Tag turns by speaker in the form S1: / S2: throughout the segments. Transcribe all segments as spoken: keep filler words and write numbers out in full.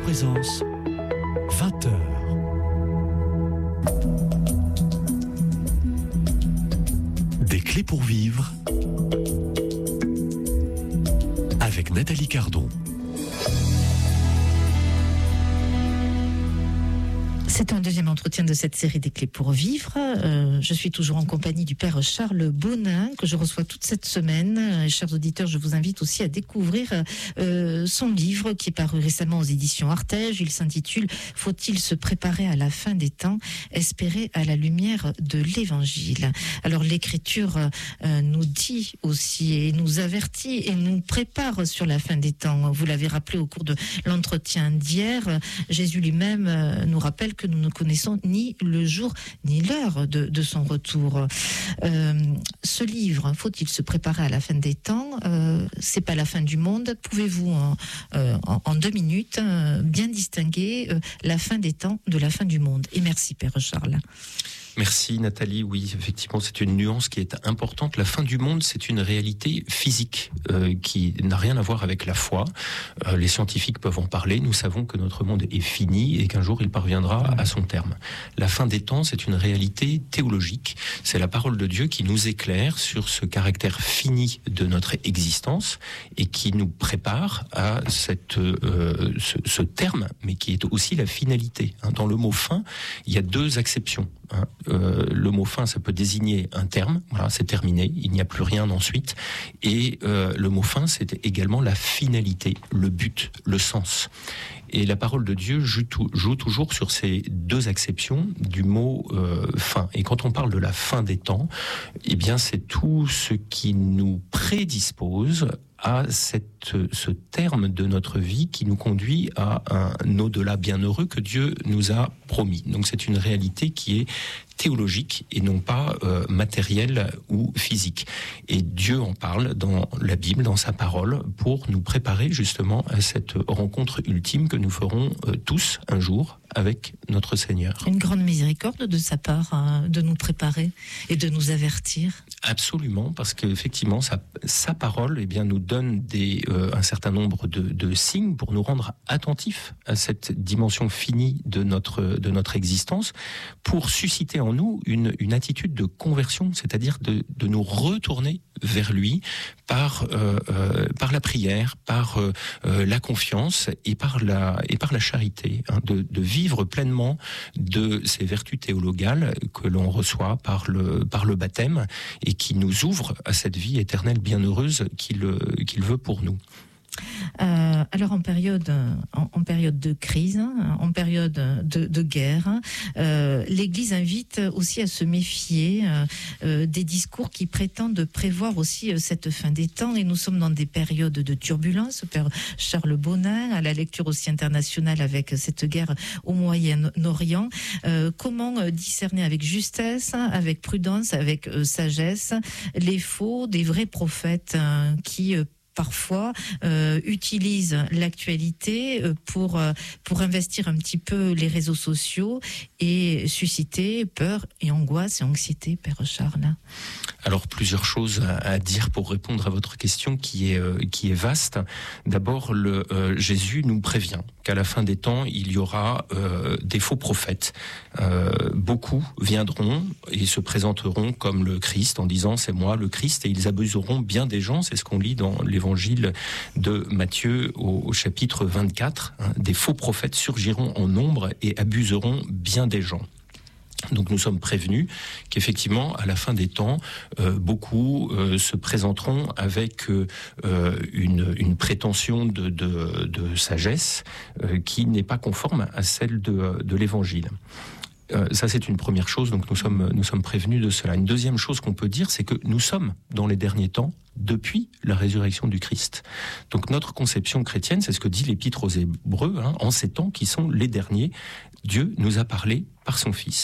S1: Présence, vingt heures. Des clés pour vivre avec Nathalie Cardon.
S2: C'est un deuxième entretien de cette série des clés pour vivre. Euh, je suis toujours en compagnie du père Charles Bonin, que je reçois toute cette semaine. Euh, chers auditeurs, je vous invite aussi à découvrir euh, son livre qui est paru récemment aux éditions Artege. Il s'intitule « Faut-il se préparer à la fin des temps, espérer à la lumière de l'Évangile ?» Alors l'Écriture euh, nous dit aussi et nous avertit et nous prépare sur la fin des temps. Vous l'avez rappelé au cours de l'entretien d'hier, Jésus lui-même euh, nous rappelle que nous ne connaissons ni le jour ni l'heure de, de son retour. Euh, ce livre, faut-il se préparer à la fin des temps, euh, c'est pas la fin du monde. Pouvez-vous en, euh, en, en deux minutes euh, bien distinguer euh, la fin des temps de la fin du monde? Et merci Père Charles.
S3: Merci Nathalie, oui, effectivement c'est une nuance qui est importante. La fin du monde, c'est une réalité physique euh, qui n'a rien à voir avec la foi. Euh, les scientifiques peuvent en parler, nous savons que notre monde est fini et qu'un jour il parviendra à son terme. La fin des temps, c'est une réalité théologique, c'est la parole de Dieu qui nous éclaire sur ce caractère fini de notre existence et qui nous prépare à cette, euh, ce, ce terme, mais qui est aussi la finalité. Dans le mot fin, il y a deux acceptions. Hein. Euh, le mot fin, ça peut désigner un terme, voilà, c'est terminé, il n'y a plus rien ensuite. Et euh, le mot fin, c'est également la finalité, le but, le sens. Et la parole de Dieu joue, tout, joue toujours sur ces deux acceptions du mot euh, fin. Et quand on parle de la fin des temps, eh bien c'est tout ce qui nous prédispose à cette, ce terme de notre vie qui nous conduit à un au-delà bienheureux que Dieu nous a promis. Donc c'est une réalité qui est théologique et non pas euh, matérielle ou physique. Et Dieu en parle dans la Bible, dans sa parole, pour nous préparer justement à cette rencontre ultime que nous ferons euh, tous un jour avec notre Seigneur.
S2: Une grande miséricorde de sa part hein, de nous préparer et de nous avertir.
S3: Absolument, parce qu'effectivement, sa, sa parole eh bien, nous donne des, euh, un certain nombre de, de signes pour nous rendre attentifs à cette dimension finie de notre, de notre existence, pour susciter en nous une, une attitude de conversion, c'est-à-dire de, de nous retourner vers lui par, euh, euh, par la prière, par euh, euh, la confiance et par la, et par la charité, hein, de, de vivre pleinement de ces vertus théologales que l'on reçoit par le, par le baptême et qui nous ouvre à cette vie éternelle bienheureuse qu'il, qu'il veut pour nous.
S2: Euh, alors en période, en, en période de crise, en période de, de guerre, euh, l'Église invite aussi à se méfier euh, des discours qui prétendent prévoir aussi cette fin des temps. Et nous sommes dans des périodes de turbulence. Père Charles Bonin, à la lecture aussi internationale avec cette guerre au Moyen-Orient, euh, comment discerner avec justesse, avec prudence, avec euh, sagesse, les faux des vrais prophètes euh, qui euh, parfois euh, utilisent l'actualité pour, pour investir un petit peu les réseaux sociaux et susciter peur et angoisse et anxiété, Père Charles?
S3: Alors plusieurs choses à dire pour répondre à votre question qui est, euh, qui est vaste. D'abord, le, euh, Jésus nous prévient qu'à la fin des temps, il y aura euh, des faux prophètes. Euh, beaucoup viendront et se présenteront comme le Christ en disant « c'est moi le Christ » et ils abuseront bien des gens. C'est ce qu'on lit dans l'évangile de Matthieu au, au chapitre vingt-quatre. Hein, des faux prophètes surgiront en nombre et abuseront bien des gens. Donc nous sommes prévenus qu'effectivement, à la fin des temps, euh, beaucoup euh, se présenteront avec euh, une, une prétention de, de, de sagesse euh, qui n'est pas conforme à celle de, de l'Évangile. Euh, ça, c'est une première chose, donc nous sommes, nous sommes prévenus de cela. Une deuxième chose qu'on peut dire, c'est que nous sommes dans les derniers temps depuis la résurrection du Christ. Donc notre conception chrétienne, c'est ce que dit l'Épître aux Hébreux, hein, en ces temps qui sont les derniers, Dieu nous a parlé par son Fils.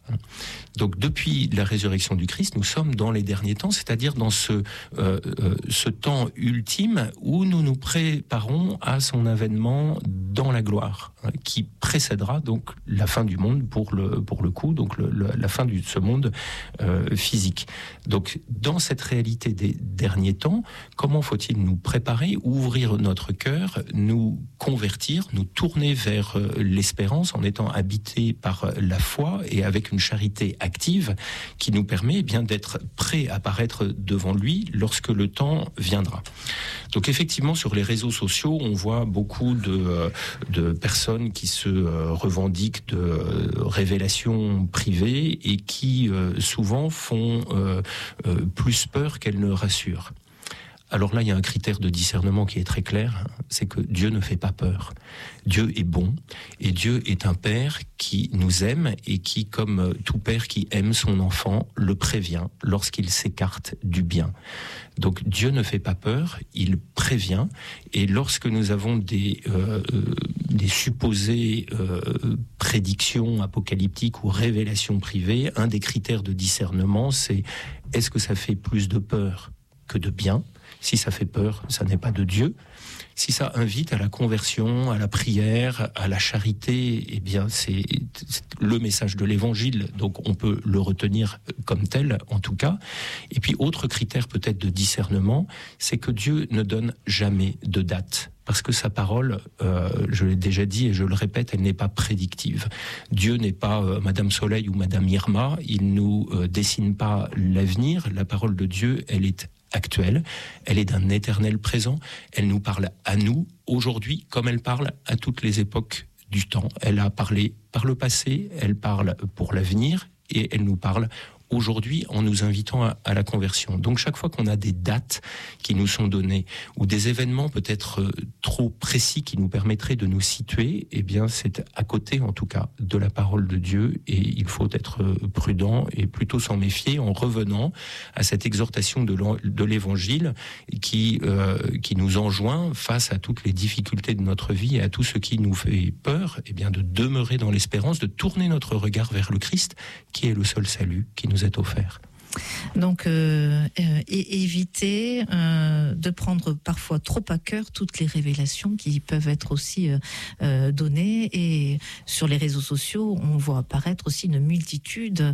S3: Donc depuis la résurrection du Christ, nous sommes dans les derniers temps, c'est-à-dire dans ce, euh, euh, ce temps ultime où nous nous préparons à son avènement dans la gloire, hein, qui précédera donc la fin du monde pour le, pour le coup, donc le, le, la fin de ce monde euh, physique. Donc dans cette réalité des derniers temps, comment faut-il nous préparer, ouvrir notre cœur, nous convertir, nous tourner vers euh, l'espérance en étant habités par la foi et avec une charité active qui nous permet eh bien d'être prêts à paraître devant lui lorsque le temps viendra. Donc effectivement, sur les réseaux sociaux, on voit beaucoup de, de personnes qui se revendiquent de révélations privées et qui euh, souvent font euh, euh, plus peur qu'elles ne rassurent. Alors là, il y a un critère de discernement qui est très clair, c'est que Dieu ne fait pas peur. Dieu est bon et Dieu est un père qui nous aime et qui, comme tout père qui aime son enfant, le prévient lorsqu'il s'écarte du bien. Donc Dieu ne fait pas peur, il prévient, et lorsque nous avons des, euh, des supposées euh, prédictions apocalyptiques ou révélations privées, un des critères de discernement, c'est est-ce que ça fait plus de peur que de bien ? Si ça fait peur, ça n'est pas de Dieu. Si ça invite à la conversion, à la prière, à la charité, eh bien c'est, c'est le message de l'Évangile, donc on peut le retenir comme tel en tout cas. Et puis autre critère peut-être de discernement, c'est que Dieu ne donne jamais de date. Parce que sa parole, euh, je l'ai déjà dit et je le répète, elle n'est pas prédictive. Dieu n'est pas euh, Madame Soleil ou Madame Irma, il nous euh, dessine pas l'avenir. La parole de Dieu, elle est actuelle, elle est d'un éternel présent, elle nous parle à nous aujourd'hui comme elle parle à toutes les époques du temps. Elle a parlé par le passé, elle parle pour l'avenir et elle nous parle aujourd'hui en nous invitant à, à la conversion. Donc chaque fois qu'on a des dates qui nous sont données ou des événements peut-être euh, trop précis qui nous permettraient de nous situer, eh bien c'est à côté en tout cas de la parole de Dieu et il faut être prudent et plutôt s'en méfier en revenant à cette exhortation de, de l'Évangile qui, euh, qui nous enjoint face à toutes les difficultés de notre vie et à tout ce qui nous fait peur, eh bien de demeurer dans l'espérance, de tourner notre regard vers le Christ qui est le seul salut qui nous est offert.
S2: Donc, euh, euh, et éviter euh, de prendre parfois trop à cœur toutes les révélations qui peuvent être aussi euh, euh, données. Et sur les réseaux sociaux, on voit apparaître aussi une multitude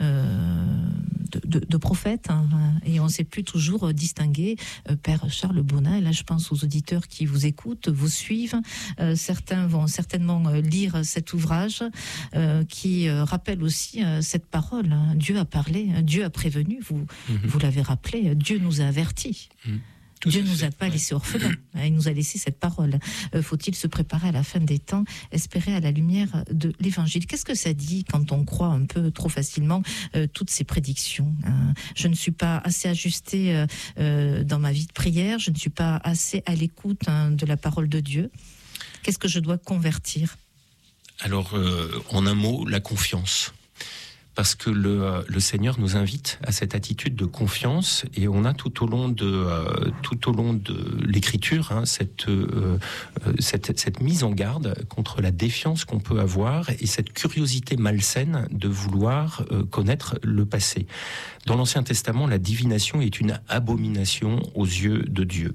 S2: euh, de, de, de prophètes, hein, et on ne sait plus toujours distinguer. Euh, Père Charles Bonin, et là je pense aux auditeurs qui vous écoutent, vous suivent. Euh, certains vont certainement lire cet ouvrage euh, qui euh, rappelle aussi euh, cette parole. Hein. Dieu a parlé, Dieu a prévenu. Vous, mmh. vous l'avez rappelé, Dieu nous a avertis. Mmh. Dieu ne nous a pas laissés orphelins, il nous a laissé cette parole. Euh, faut-il se préparer à la fin des temps, espérer à la lumière de l'Évangile? Qu'est-ce que ça dit quand on croit un peu trop facilement euh, toutes ces prédictions, hein? Je ne suis pas assez ajustée euh, euh, dans ma vie de prière, je ne suis pas assez à l'écoute hein, de la parole de Dieu. Qu'est-ce que je dois convertir?
S3: Alors, euh, en un mot, la confiance. Parce que le, le Seigneur nous invite à cette attitude de confiance et on a tout au long de euh, tout au long de l'Écriture hein, cette, euh, cette cette mise en garde contre la défiance qu'on peut avoir et cette curiosité malsaine de vouloir euh, connaître le passé. Dans l'Ancien Testament, la divination est une abomination aux yeux de Dieu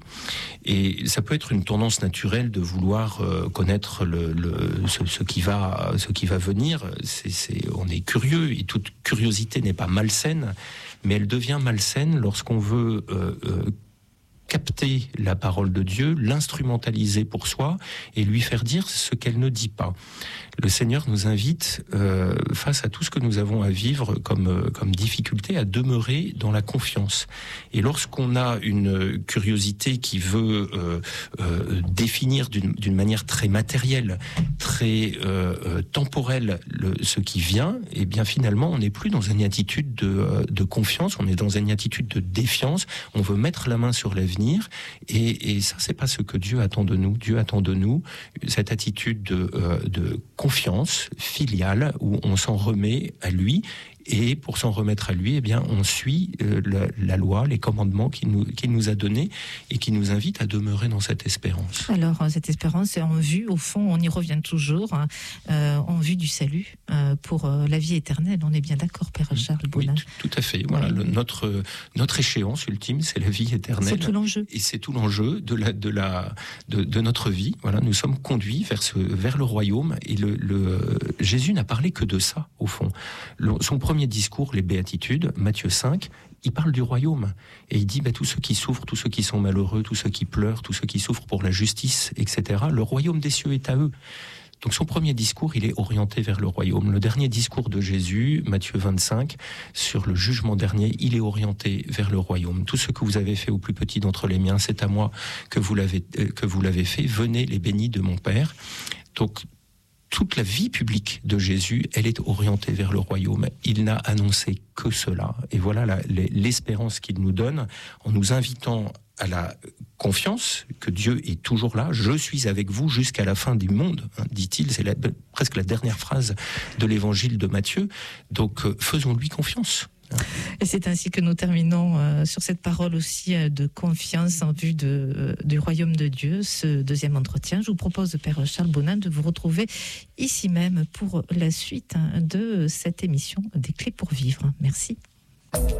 S3: et ça peut être une tendance naturelle de vouloir euh, connaître le, le ce, ce qui va ce qui va venir. C'est, c'est on est curieux et toute curiosité n'est pas malsaine, mais elle devient malsaine lorsqu'on veut euh, euh, capter la parole de Dieu, l'instrumentaliser pour soi et lui faire dire ce qu'elle ne dit pas. Le Seigneur nous invite, euh, face à tout ce que nous avons à vivre comme, euh, comme difficulté, à demeurer dans la confiance. Et lorsqu'on a une curiosité qui veut euh, euh, définir d'une, d'une manière très matérielle, très euh, temporelle le, ce qui vient, et bien finalement on n'est plus dans une attitude de, de confiance, on est dans une attitude de défiance, on veut mettre la main sur l'avenir, et, et ça c'est pas ce que Dieu attend de nous. Dieu attend de nous cette attitude de, euh, de confiance filiale où on s'en remet à lui Et pour s'en remettre à lui, eh bien, on suit euh, la, la loi, les commandements qu'il nous, qu'il nous a donnés et qui nous invitent à demeurer dans cette espérance.
S2: Alors, cette espérance est en vue, au fond, on y revient toujours, hein, euh, en vue du salut euh, pour euh, la vie éternelle. On est bien d'accord, Père Charles Bonin.
S3: Oui, tout, tout à fait. Voilà,
S2: oui.
S3: le, notre, notre échéance ultime, c'est la vie éternelle.
S2: C'est tout l'enjeu.
S3: Et c'est tout l'enjeu de, la, de, la, de, de notre vie. Voilà, nous sommes conduits vers, ce, vers le royaume. Et le, le, Jésus n'a parlé que de ça, au fond. Le, son premier discours, les Béatitudes, Matthieu cinq, il parle du royaume. Et il dit, bah, tous ceux qui souffrent, tous ceux qui sont malheureux, tous ceux qui pleurent, tous ceux qui souffrent pour la justice, et cetera, le royaume des cieux est à eux. Donc son premier discours, il est orienté vers le royaume. Le dernier discours de Jésus, Matthieu vingt-cinq, sur le jugement dernier, il est orienté vers le royaume. Tout ce que vous avez fait au plus petit d'entre les miens, c'est à moi que vous l'avez, euh, que vous l'avez fait. Venez les bénis de mon Père. Donc toute la vie publique de Jésus, elle est orientée vers le royaume. Il n'a annoncé que cela. Et voilà la, l'espérance qu'il nous donne en nous invitant à la confiance que Dieu est toujours là. Je suis avec vous jusqu'à la fin du monde, hein, dit-il. C'est la, presque la dernière phrase de l'évangile de Matthieu. Donc, euh, faisons-lui confiance.
S2: Et c'est ainsi que nous terminons euh, sur cette parole aussi euh, de confiance en vue de, euh, du royaume de Dieu, ce deuxième entretien. Je vous propose, Père Charles Bonin, de vous retrouver ici même pour la suite hein, de cette émission des Clés pour vivre. Merci.